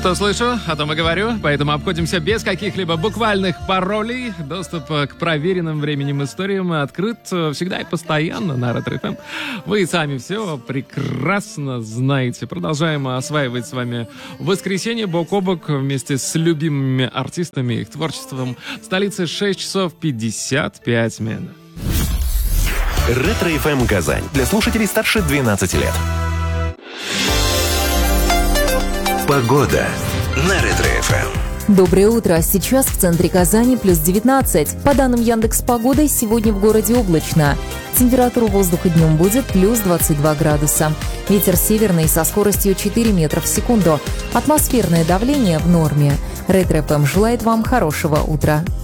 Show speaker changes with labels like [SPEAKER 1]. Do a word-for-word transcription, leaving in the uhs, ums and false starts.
[SPEAKER 1] Что слышу, о том и говорю, поэтому обходимся без каких-либо буквальных паролей. Доступ к проверенным временем историям открыт всегда и постоянно на Ретро эф эм. Вы сами все прекрасно знаете. Продолжаем осваивать с вами воскресенье бок о бок вместе с любимыми артистами и их творчеством. В столице шесть часов пятьдесят пять минут.
[SPEAKER 2] Ретро эф эм Казань. Для слушателей старше двенадцати лет. Погода на Ретро эф эм.
[SPEAKER 3] Доброе утро. Сейчас в центре Казани плюс девятнадцать. По данным Яндекс.Погоды, сегодня в городе облачно. Температура воздуха днем будет плюс двадцать два градуса. Ветер северный со скоростью четыре метра в секунду. Атмосферное давление в норме. Ретро эф эм желает вам хорошего утра.